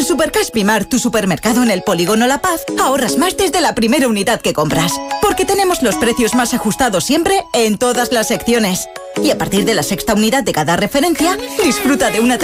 Supercash Primar, tu supermercado en el Polígono La Paz, ahorras más desde la primera unidad que compras. Porque tenemos los precios más ajustados siempre en todas las secciones. Y a partir de la sexta unidad de cada referencia, disfruta de una